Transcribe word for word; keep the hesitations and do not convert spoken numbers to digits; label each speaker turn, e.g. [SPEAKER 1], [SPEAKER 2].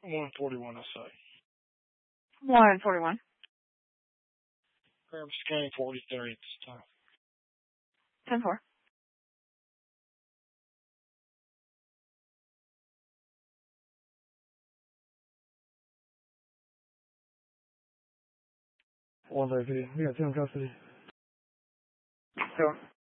[SPEAKER 1] one forty-one, I say.
[SPEAKER 2] one forty-one.
[SPEAKER 1] Grab scanning forty-three at this time.
[SPEAKER 2] ten four.
[SPEAKER 3] one thirty. We got ten custody.
[SPEAKER 2] Sure.